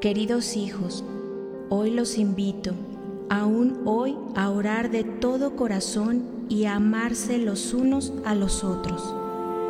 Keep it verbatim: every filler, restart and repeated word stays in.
Queridos hijos, hoy los invito, aún hoy, a orar de todo corazón y a amarse los unos a los otros.